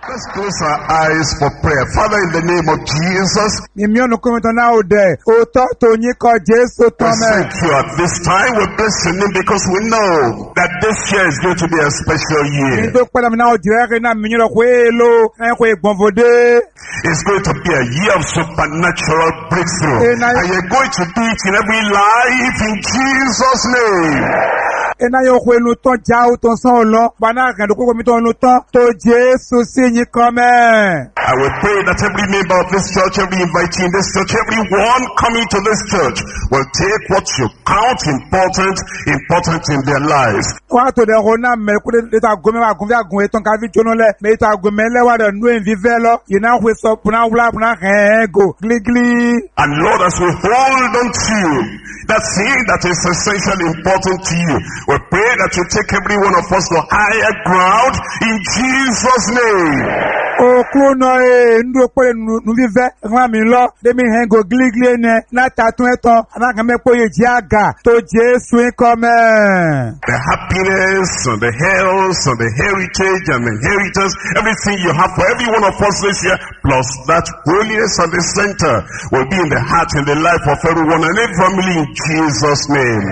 Let's close our eyes for prayer. Father, in the name of Jesus, we thank you at this time. We bless your name because we know that this year is going to be a special year. It's going to be a year of supernatural breakthrough. And you're going to do it in every life in Jesus' name. I will pray that every member of this church, every invitee in this church, everyone coming to this church will take what you count important in their lives. And Lord, as we hold on to you, that thing that is essentially important to you, we pray that you take every one of us to higher ground in Jesus' name. The happiness and the health and the heritage and the inheritance, everything you have for every one of us this year, plus that holiness at the center will be in the heart and the life of everyone and every family in Jesus' name.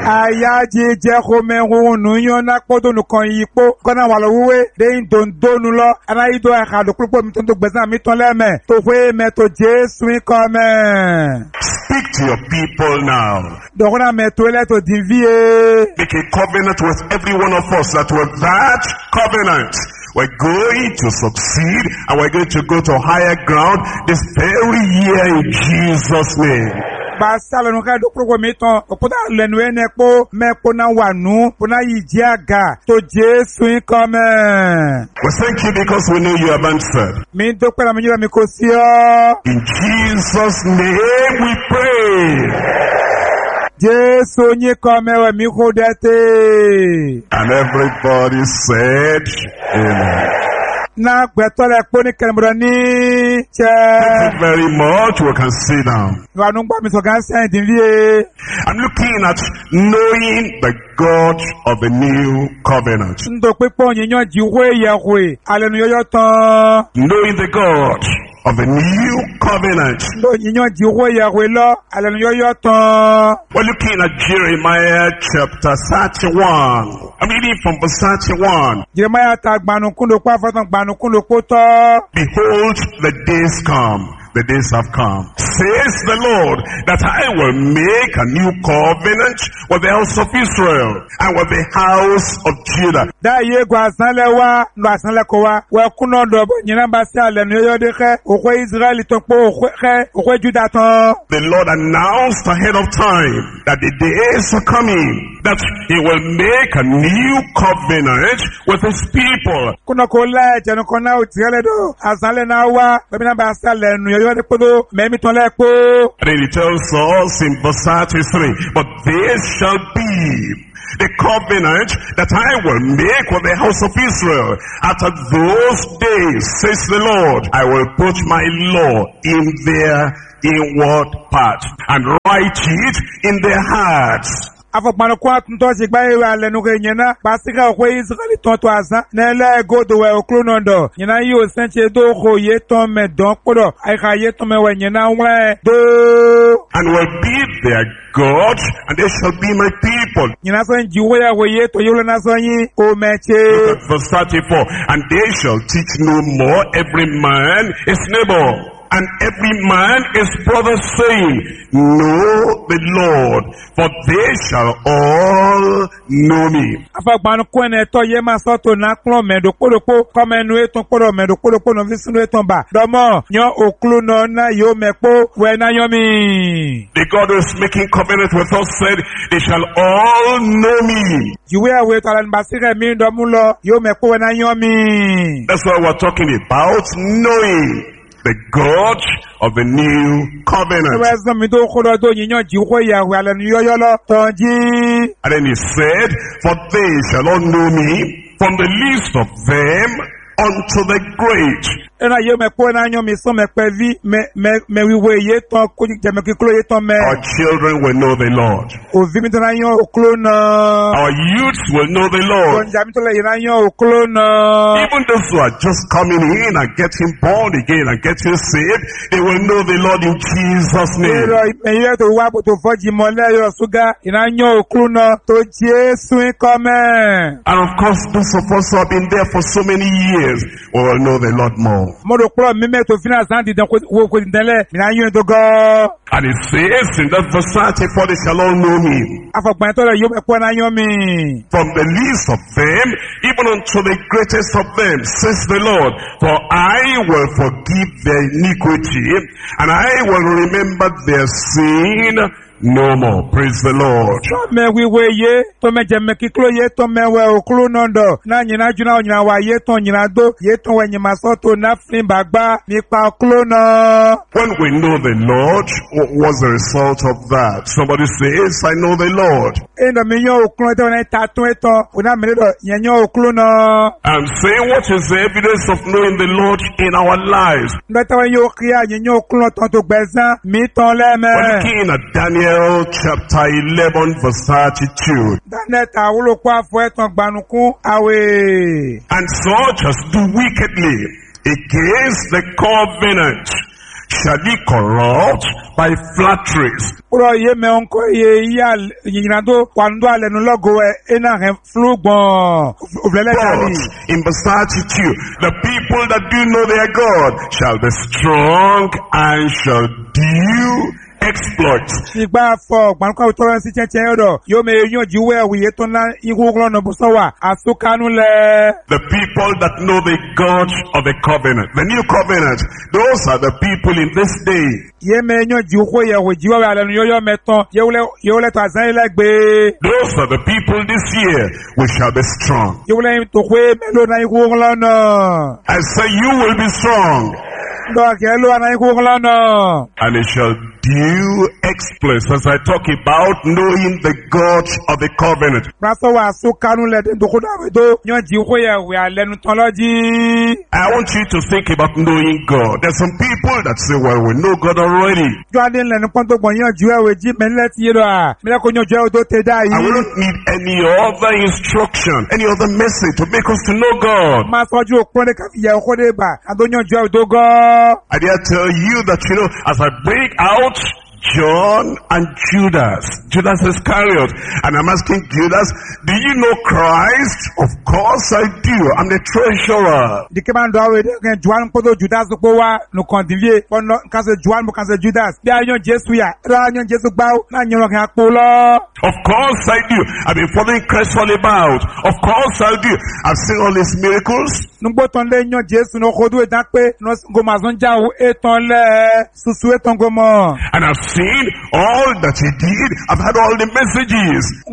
Speak to your people now. Make a covenant with every one of us that with that covenant we're going to succeed and we're going to go to higher ground this very year in Jesus' name. We thank you because we know you have answered. In Jesus' name we pray. And everybody said, amen. Thank you very much. We can sit down. I'm looking at knowing the God of the new covenant. Knowing the God of the new covenant. We're looking at Jeremiah chapter 31. I'm reading from verse 31. Behold, the days come. The days have come, says the Lord, that I will make a new covenant with the house of Israel and with the house of Judah. The Lord announced ahead of time that the days are coming, that he will make a new covenant with his people. And then he tells us in verse 33, but this shall be the covenant that I will make with the house of Israel. After those days, says the Lord, I will put my law in their inward part and write it in their hearts. Now the and will be their God, and they shall be my people. Verse 34, and they shall teach no more every man his neighbor, and every man his brother, saying, know the Lord, for they shall all know me. The God who is making covenant with us said, they shall all know me. That's what we're talking about, knowing the God of the new covenant. And then he said, for they shall all know me, from the least of them unto the great. ena ye me po na nyo mi so me pe vi me wiwe ye ton ko je me kiklo ye ton me. Our children will know the Lord. O vi mi to na nyo oklo na. Our youths will know the Lord. Kon ja mi to le na nyo oklo na. Even those who are just coming in and getting born again and getting saved, they will know the Lord in Jesus' name. Me ye to wa to foji mo le yo suga ina nyo oklo na to Jesu come. And of course, those of us who have been there for so many years will know the Lord more. And it says in that verse 34, they shall all know him. From the least of them, even unto the greatest of them, says the Lord, for I will forgive their iniquity, and I will remember their sin no more. Praise the Lord. When we know the Lord, what was the result of that? Somebody says, I know the Lord. I'm saying, what is the evidence of knowing the Lord in our lives? Looking at Daniel chapter 11 verse 32. And such as do wickedly against the covenant shall be corrupt by flatteries. But in verse 32, the people that do know their God shall be strong and shall do exploits. The people that know the God of the covenant, the new covenant, those are the people in this day. Those are the people this year we shall be strong. I say you will be strong. And it shall do exploits as I talk about knowing the God of the covenant. I want you to think about knowing God. There's some people that say, well, we know God already. I wouldn't need any other instruction, any other message to make us to know God. I dare tell you that, as I bring out John and Judas Iscariot, and I'm asking Judas, do you know Christ? Of course I do. I'm the treasurer. Of course I do. I've been following Christ all about. Of course I do. I've seen all his miracles. And I've seen all that he did. I've had all the messages. And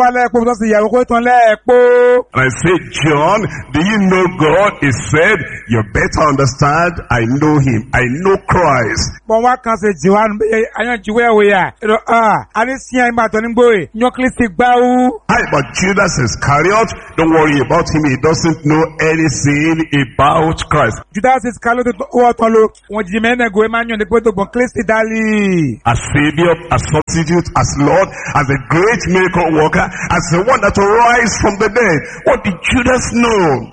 I said, John, do you know God? He said, you better understand, I know him. I know Christ. But Judas Iscariot, don't worry about him. He doesn't know anything about Christ. As Savior, as substitute, as Lord, as a great miracle worker, as the one that will rise from the dead. What did Judas know?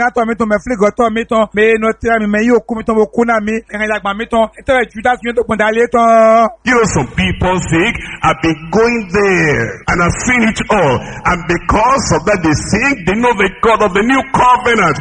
Some people think, I've been going there and I've seen it all. And because of that, they think they know the God of the new covenant.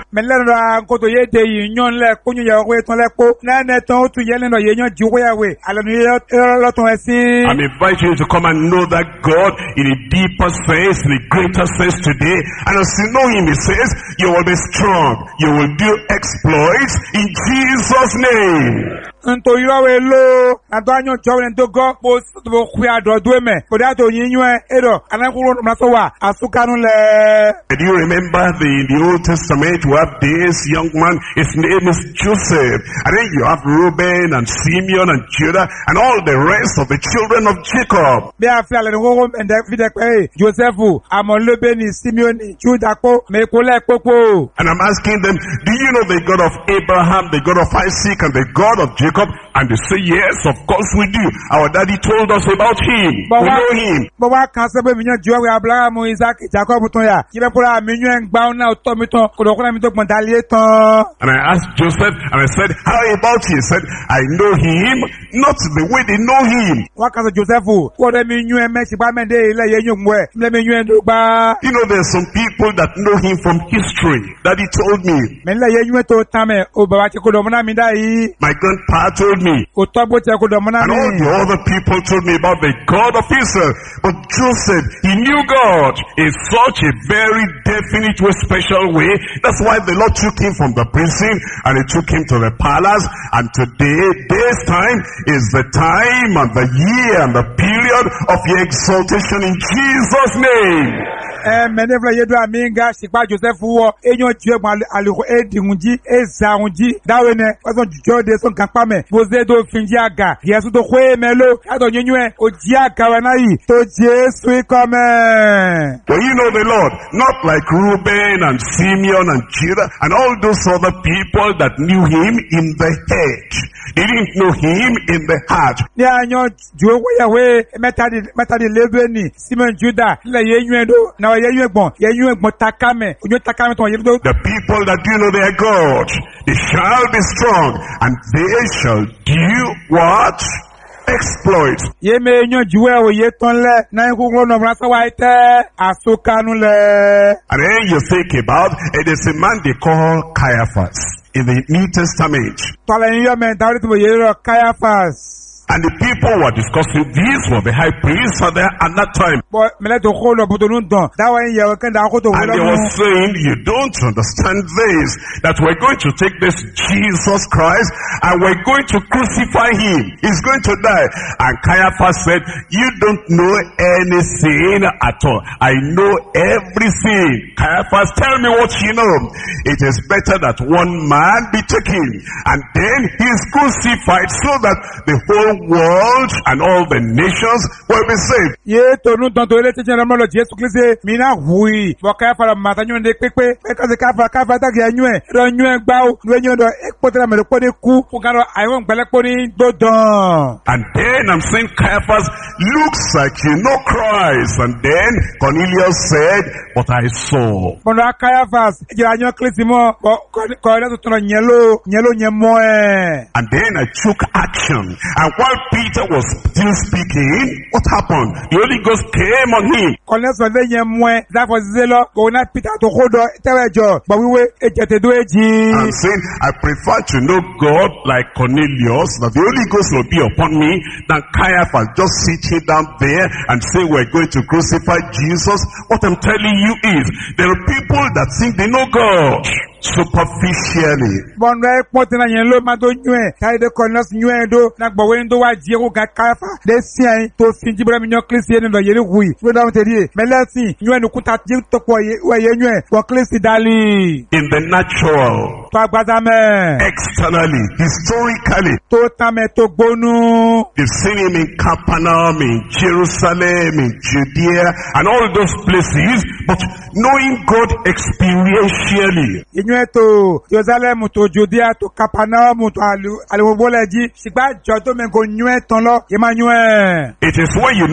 I'm inviting you to come and know that God in a deeper sense, in a greater sense today. And as you know him, he says, you will be strong. You will do exploits in Jesus' name. Nto irawe lo. Nto anyo chowe nto go. Po kuya do dueme. Podato yinywe edo. Anakuro mnasowa. Asukanu le. Do you remember the Old Testament? We have this young man. His name is Joseph. And then you have Reuben and Simeon and Judah and all the rest of the children of Jacob. Be a fly and home and Joseph, Amolubeni, Simeon, Judah, Mekole Popo. And I'm asking them, do you know the God of Abraham, the God of Isaac, and the God of Jacob? And they say, yes, of course we do. Our daddy told us about him. We know him. But what can't say when you join Abraham, Isaac, Jacob, Toya, Kibapura, Minion, Bound out, Tomito, Kodokramito, Montaliato. And I asked Joseph, and I said, how about he? He said, I know him, not the way they know him. What can Joseph? What I mean, you and Messi, Batman, let me you know, there's some people that know him from history. That he told me. My grandpa told me. And all the other people told me about the God of Israel. But Joseph, he knew God in such a very definite way, special way. That's why the Lord took him from the prison and he took him to the palace. And today, this time is the time and the year and the period of your exaltation in Jesus' name. Menevla yedu aminga shikpa Joseph wo enyo jegma aliko edingunji ezaunji dawene wazo jode son kampame boze do finji aga yesu to kwe melo ado nyenwe oji aga wanayi to Jesu ikome. Well, you know the Lord, not like Reuben and Simeon and Judah and all those other people that knew him in the head. They didn't know him in the heart. Ni anyo juwe yawe metadi lebeni Simeon Judah la yenwe do na the people that do know their God, they shall be strong and they shall do what? Exploit. And then you think about it is a man they call Caiaphas in the New Testament. And the people were discussing, these were the high priests at that time. And they were saying, you don't understand this, that we're going to take this Jesus Christ and we're going to crucify him. He's going to die. And Caiaphas said, you don't know anything at all. I know everything. Caiaphas, tell me what you know. It is better that one man be taken and then he's crucified so that the whole world and all the nations will be saved. And then I'm saying, Caiaphas, looks like you know Christ. And then Cornelius said, but I saw. And then I took action. And while Peter was still speaking, what happened? The Holy Ghost came on him. And saying, I prefer to know God like Cornelius, that the Holy Ghost will be upon me, than Caiaphas just sitting down there and say we're going to crucify Jesus. What I'm telling you is, there are people that think they know God superficially. In the natural, externally, historically, you've seen him in Capernaum, in Jerusalem, in Judea, and all those places, but knowing God experientially. Jerusalem to Judea to Capernaum to Aluboleji, Shigba Joto Mengo Nyue Tonlo, Emmanuel. It is when you